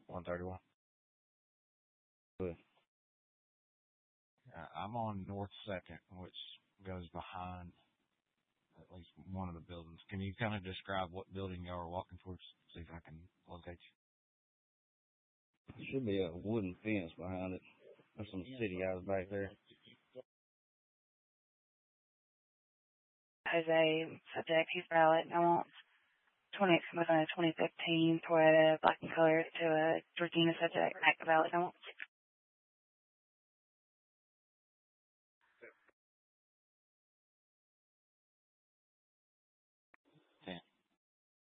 131. Good. I'm on North Second, which goes behind at least one of the buildings. Can you kind of describe what building y'all are walking towards? See if I can locate you. There should be a wooden fence behind it. There's some city guys back there. Jose, subject, he's valid. I want 2015 Toyota black and color to a Georgina subject, active valid. I want